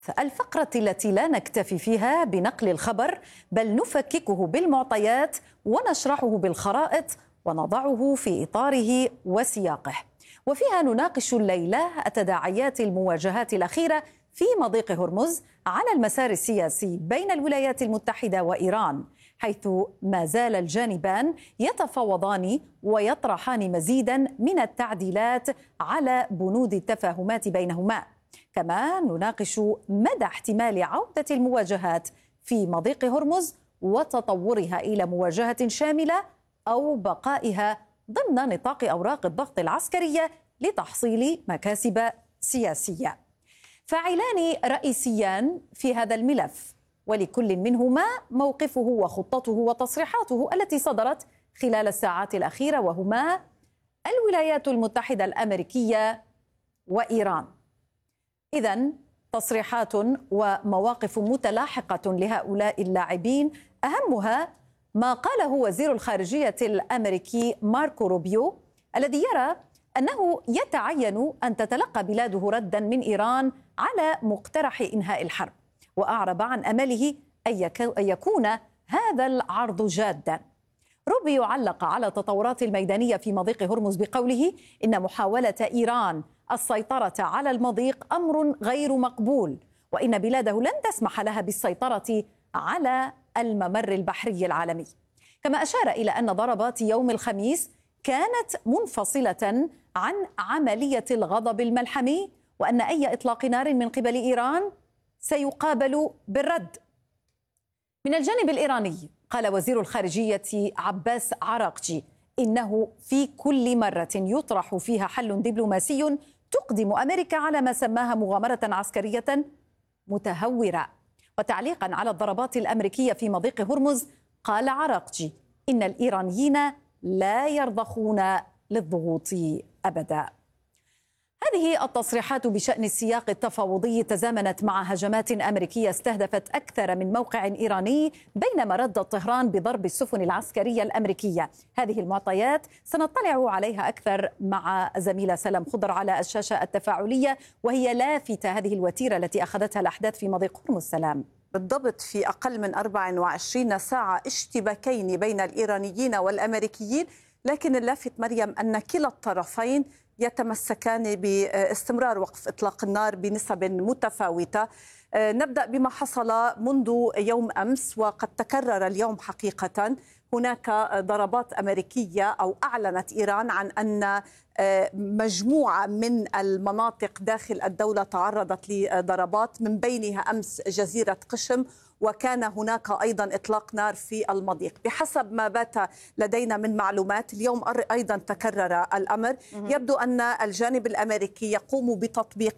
الفقرة التي لا نكتفي فيها بنقل الخبر، بل نفككه بالمعطيات ونشرحه بالخرائط ونضعه في إطاره وسياقه. وفيها نناقش الليلة تداعيات المواجهات الأخيرة في مضيق هرمز على المسار السياسي بين الولايات المتحدة وإيران، حيث ما زال الجانبان يتفاوضان ويطرحان مزيدا من التعديلات على بنود التفاهمات بينهما. كما نناقش مدى احتمال عودة المواجهات في مضيق هرمز وتطورها إلى مواجهة شاملة أو بقائها ضمن نطاق أوراق الضغط العسكرية لتحصيل مكاسب سياسية. فاعلان رئيسيان في هذا الملف، ولكل منهما موقفه وخطته وتصريحاته التي صدرت خلال الساعات الأخيرة، وهما الولايات المتحدة الأمريكية وإيران. إذن تصريحات ومواقف متلاحقة لهؤلاء اللاعبين، أهمها ما قاله وزير الخارجية الأمريكي ماركو روبيو، الذي يرى أنه يتعين أن تتلقى بلاده ردا من إيران على مقترح إنهاء الحرب، وأعرب عن أمله أن يكون هذا العرض جادا. روبيو علق على التطورات الميدانية في مضيق هرمز بقوله إن محاولة إيران السيطرة على المضيق أمر غير مقبول، وإن بلاده لن تسمح لها بالسيطرة على الممر البحري العالمي. كما أشار إلى أن ضربات يوم الخميس كانت منفصلة عن عملية الغضب الملحمي، وأن أي إطلاق نار من قبل إيران سيقابل بالرد. من الجانب الإيراني قال وزير الخارجية عباس عراقجي إنه في كل مرة يطرح فيها حل دبلوماسي تقدم أمريكا على ما سماها مغامرة عسكرية متهورة. وتعليقا على الضربات الأمريكية في مضيق هرمز قال عراقجي إن الإيرانيين لا يرضخون للضغوط أبدا. هذه التصريحات بشأن السياق التفاوضي تزامنت مع هجمات أمريكية استهدفت أكثر من موقع إيراني، بينما ردت طهران بضرب السفن العسكرية الأمريكية. هذه المعطيات سنطلع عليها أكثر مع زميلة سلام خضر على الشاشة التفاعلية، وهي لافتة هذه الوتيرة التي أخذتها الأحداث في مضيق هرمز. سلام. بالضبط، في أقل من 24 ساعة اشتباكين بين الإيرانيين والأمريكيين، لكن اللافت مريم أن كلا الطرفين يتمسكان باستمرار وقف إطلاق النار بنسب متفاوتة. نبدأ بما حصل منذ يوم أمس، وقد تكرر اليوم حقيقة. هناك ضربات أمريكية، أو أعلنت إيران عن أن مجموعة من المناطق داخل الدولة تعرضت لضربات، من بينها أمس جزيرة قشم، وكان هناك أيضا إطلاق نار في المضيق. بحسب ما بات لدينا من معلومات، اليوم أيضا تكرر الأمر. يبدو أن الجانب الأمريكي يقوم بتطبيق